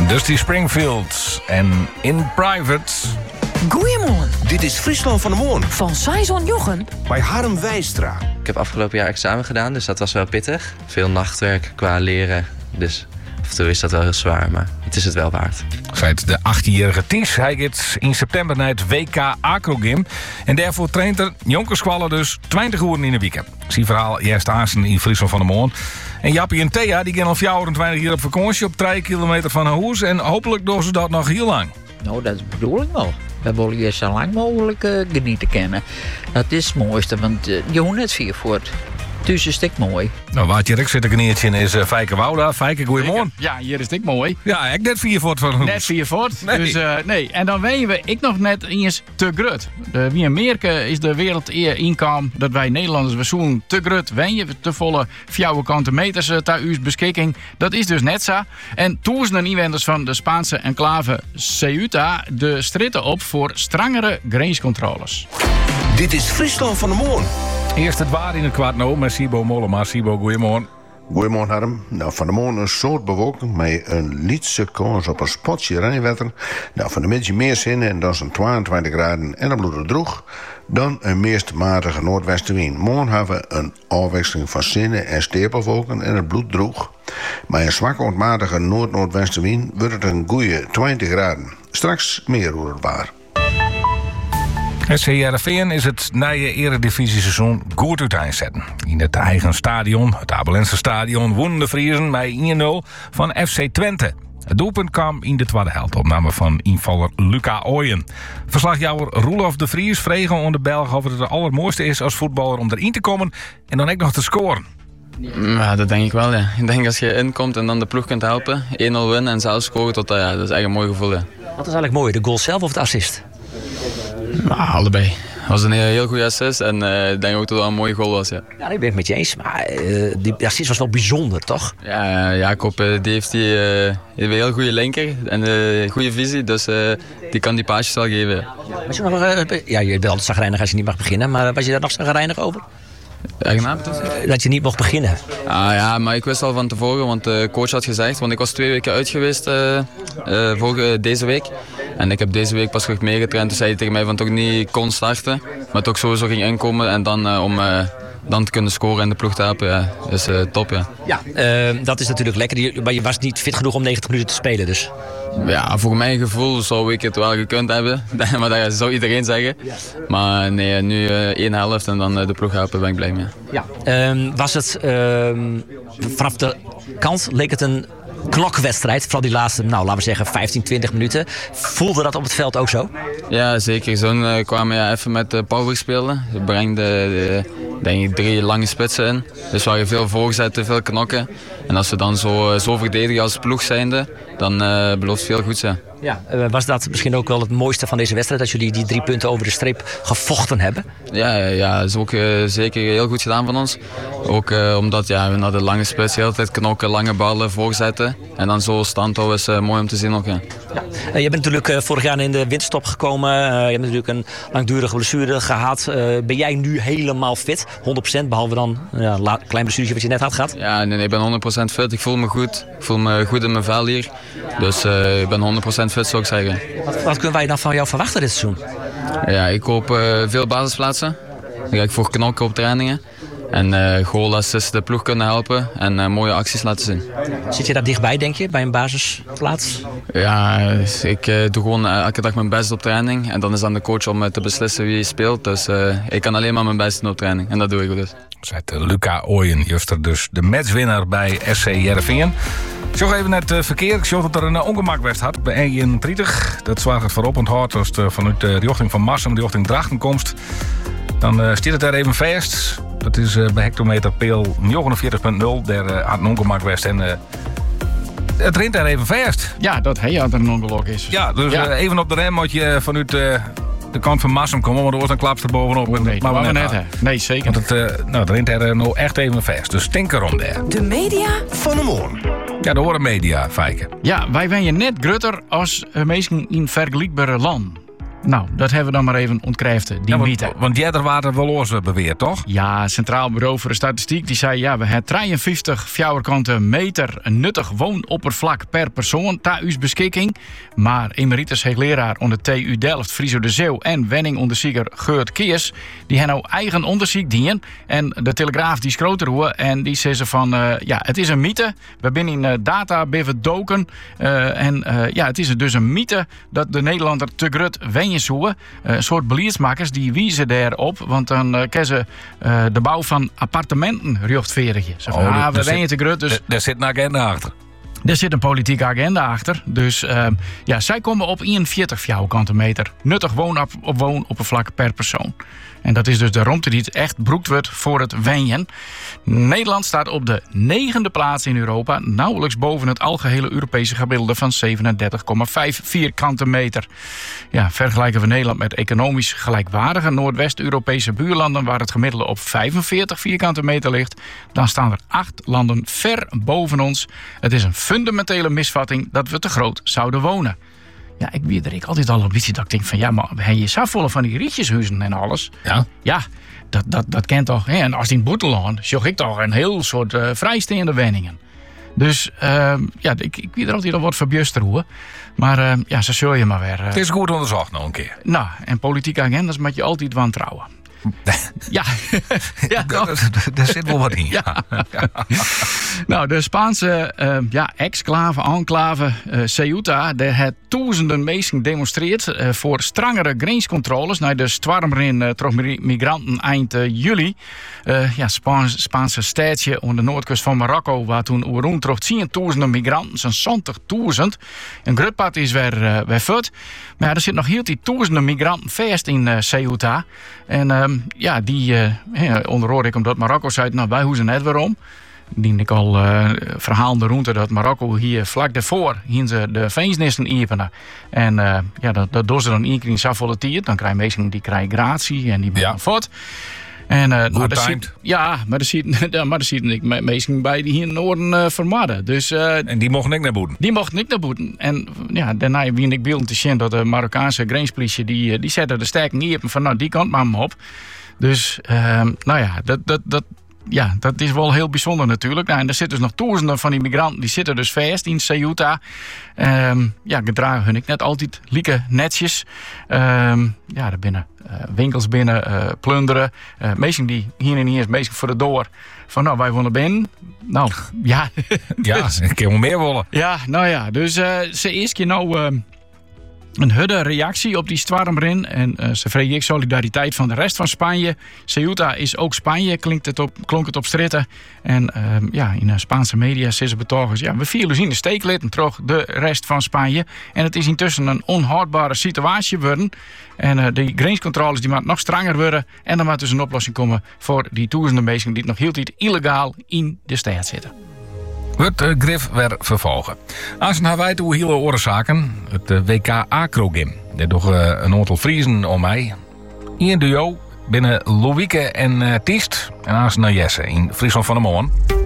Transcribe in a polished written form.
Dusty Springfield en In Private. Goeiemorgen. Dit is Friesland van de Moon. Van Saison Jochen. Bij Harm Wijstra. Ik heb afgelopen jaar examen gedaan, dus dat was wel pittig. Veel nachtwerk qua leren, dus af en toe is dat wel heel zwaar, maar het is het wel waard. Zegt de 18-jarige Ties. Hij gaat in september naar het WK Acrogym. En daarvoor traint er Jonkersquallen dus 20 uur in de weekend. Zie verhaal Jest Aassen in Friesland van de Moon. En Jappie en Thea die gaan al 24 hier op vakantie op 3 kilometer van haar huis. En hopelijk doen ze dat nog heel lang. Nou, dat bedoel ik wel. We willen je zo lang mogelijk genieten kennen. Dat is het mooiste, want je hoeft net 4 voort. Dus is het mooi. Nou, waar je zit een kneertje in is Fijke Wouda. Fijke, goeiemorgen. Ja, hier is het mooi. Ja, ik net 4 voort van Net 4 voort. Nee. Dus nee. En dan weten we, ik nog net eens te grut. Wie in Meerke is de wereld eer inkwam dat wij Nederlanders we zoen te grut. Wen je te volle 4 meters ter uw beschikking. Dat is dus net zo. En duizenden inwoners van de Spaanse enclave Ceuta de stritten op voor strengere grenscontroles. Dit is Friesland van de Moon. Eerst het waar in het kwart nou met Sibo Mollema. Sibo, goeiemorgen. Goedemorgen, Harm. Nou, van de morgen een soort bewolking met een lietse kans op een spotje regenwetter. Nou, van de middag meer zin en dat is een 22 graden en een bloedig droeg. Dan een meest matige noordwestenwind. Morgen hebben we een afwisseling van zinnen en stapelwolken en het bloed droeg. Maar een zwakke ontmatige noord-noordwestenwind wordt het een goeie 20 graden. Straks meer over het waar. SC Heerenveen is het nieuwe eredivisie-seizoen goed uiteenzetten. In het eigen stadion, het Abelense stadion, wonnen de Friesen met 1-0 van FC Twente. Het doelpunt kwam in de tweede helft, opname van invaller Luca Ooyen. Verslagjouwer Roelof de Vries vregen aan de Belg of het allermooiste is als voetballer om erin te komen en dan ook nog te scoren. Ja, dat denk ik wel, ja. Ik denk als je inkomt en dan de ploeg kunt helpen, 1-0 winnen en zelf scoren, dat is echt een mooi gevoel, ja. Wat is eigenlijk mooi, de goal zelf of het assist? Nou, allebei. Het was een heel goede assist en ik denk ook dat het een mooie goal was, ja. Ja, ik ben het met je eens, maar die assist was wel bijzonder, toch? Ja, Jacob die heeft een heel goede linker en een goede visie, dus die kan die paasjes wel geven. Ja, je bent altijd chagrijnig als je niet mag beginnen, maar was je daar nog chagrijnig over? Dat je niet mocht beginnen. Ah, ja, maar ik wist al van tevoren, want de coach had gezegd, want ik was 2 weken uit geweest deze week. En ik heb deze week pas terug meegetraind, dus zei hij tegen mij van toch niet kon starten, maar toch sowieso ging inkomen en dan om dan te kunnen scoren en de ploeg te helpen, ja, is top, ja. Ja, dat is natuurlijk lekker, maar je was niet fit genoeg om 90 minuten te spelen, dus. Ja, voor mijn gevoel zou ik het wel gekund hebben, maar dat zou iedereen zeggen. Maar nee, nu 1 helft en dan de ploeg helpen, ben ik blij mee. Ja. Was het, vanaf de kant leek het een klokwedstrijd, vooral die laatste, nou laten we zeggen 15, 20 minuten. Voelde dat op het veld ook zo? Ja, zeker. Zo'n kwamen even met power spelen. Ze brengen denk ik 3 lange spitsen in. Dus waar je veel voorzetten, veel knokken. En als we dan zo verdedigen als ploeg zijnde, dan belooft veel goeds. Ja, was dat misschien ook wel het mooiste van deze wedstrijd, dat jullie die 3 punten over de streep gevochten hebben? Ja, dat is ook zeker heel goed gedaan van ons. Ook omdat we naar de lange spits de hele tijd knokken, lange ballen, voorzetten. En dan zo stand houden is mooi om te zien ook. Ja. Je bent natuurlijk vorig jaar in de winterstop gekomen. Je hebt natuurlijk een langdurige blessure gehad. Ben jij nu helemaal fit? 100%, behalve dan een klein blessure wat je net had gehad? Ja, nee, ik ben 100% fit. Ik voel me goed. Ik voel me goed in mijn vel hier. Dus ik ben 100% fit, zou ik zeggen. Wat kunnen wij dan van jou verwachten dit seizoen? Ja, ik hoop veel basisplaatsen. Dan ga ik voor knokken op trainingen. En goalassists de ploeg kunnen helpen en mooie acties laten zien. Zit je daar dichtbij, denk je, bij een basisplaats? Ja, ik doe gewoon elke dag mijn best op training. En dan is aan de coach om te beslissen wie speelt. Dus ik kan alleen maar mijn best doen op training. En dat doe ik dus. Zegt Luca Ooyen, juster dus de matchwinnaar bij SC Heerenveen. Ik zag even net verkeer. Ik zag dat er een ongemak was had bij 31. Dat zwaar het voorop onthoudt als het vanuit de richting van Marsum, de richting Drachten komt. Dan staat het daar even vast. Dat is bij hectometerpeel 49.0. Daar had een ongemak was en het rint daar even vast. Ja, dat hij had er een ongeluk is. Ja, dus even op de rem moet je vanuit de kant van Marsum komen, want er wordt een klap er bovenop. Nee, maar we net. Nee, zeker. Want het rint daar nou echt even vast. Dus tinker om daar. De media van de Moon. Ja, de horen media, Fijke. Ja, wij zijn je net grutter als mensen in vergelijkbare landen. Nou, dat hebben we dan maar even ontkrijfd, die mythe. Want jij er waren wel oors beweerd, toch? Ja, het Centraal Bureau voor de Statistiek die zei... ja, we hebben 53 vierkante meter nuttig woonoppervlak per persoon ta uw beschikking. Maar emeritus hoogleraar onder TU Delft, Friso de Zeeuw... en wenningonderzoeker Geurt Keers... die hebben nou eigen onderzoek dienen. En de Telegraaf die schroot er hoe. En die zei ze van, ja, het is een mythe. We zijn in data beverdoken. Het is dus een mythe dat de Nederlander te grut wenjen zoeken. Een soort beleidsmakers die wijzen daarop. Want dan kunnen ze de bouw van appartementen rechtvaardigen. We wenjen te grut. Dus daar zit een agenda achter. Er zit een politieke agenda achter. Dus zij komen op 41 vierkante meter nuttig woonoppervlak per persoon. En dat is dus de ruimte die het echt broekt wordt voor het wenjen. Nederland staat op de 9e plaats in Europa. Nauwelijks boven het algehele Europese gemiddelde van 37,5 vierkante meter. Ja, vergelijken we Nederland met economisch gelijkwaardige Noordwest-Europese buurlanden... waar het gemiddelde op 45 vierkante meter ligt... dan staan er 8 landen ver boven ons. Het is een fundamentele misvatting dat we te groot zouden wonen. Ja, ik weet er altijd al een beetje dat ik denk van... ja, maar heb je zo volle van die rietjeshuizen en alles? Ja. Ja, dat kent toch. Hè? En als die in Boeteland zag ik toch een heel soort vrijstaande wenningen. Dus ik weet er altijd al wat verbjuster hoe. Maar zo zul je maar weer. Het is goed onderzocht nog een keer. Nou, en politieke agendas moet je altijd wantrouwen. Ja, daar zit wel wat in. Ja. Nou, de Spaanse exclave, Ceuta, daar heeft duizenden mensen gedemonstreerd voor strengere grenscontroles naar de stormrin door migranten eind juli. Spaanse stadje aan de noordkust van Marokko, waar toen rond troch 10.000 migranten, zo'n 70.000. Een grutpad is weer voet. Maar er zitten nog heel die duizenden migranten vast in Ceuta. En onderhoorde ik omdat Marokko zei, nou wij hoezen net waarom. Diende ik al verhalen de route dat Marokko hier vlak daarvoor hier ze de feestnesten openen. En dat doen ze dan één keer in zoveel tijd. Dan krijgen mensen die krijgen gratie en die blijven voort. En, maar er zitten mensen bij die hier in het noorden vermadden. Dus, en die mochten niet naar boeten? Die mochten niet naar boeten. En daarna wie ik beelden te zien dat de Marokkaanse grenspolitie die zetten de sterking niet op van nou die kant maar hem op. Dus dat is wel heel bijzonder natuurlijk. Nou, en er zitten dus nog duizenden van die migranten die zitten dus vast in Ceuta. Gedragen hun ik net altijd lieke netjes. Er binnen winkels binnen, plunderen. Mensen die hier en hier is meestal voor de door. Van nou, wij wonen binnen. Nou, ja. Ja, ik kan wel meer willen. Ja, nou ja. Dus ze eerst keer nou... een hudde reactie op die stormrin. En ze vreeg ik solidariteit van de rest van Spanje. Ceuta is ook Spanje, klonk het op stritten. En in de Spaanse media zijn ze betogers. Ja, we vielen dus in de steek litten terug de rest van Spanje. En het is intussen een onhoudbare situatie geworden. En die grenscontroles die moeten nog strenger worden. En dan moet dus een oplossing komen voor die duizenden mensen die nog heel tijd illegaal in de stad zitten. Het grif weer vervolgen. Als we weten hoe hele oorzaken, het WK Acrogym. Daar doen een aantal Friesen om mij. In duo binnen Loïke en Tiest. En als naar Jesse in Friesland van de Moon.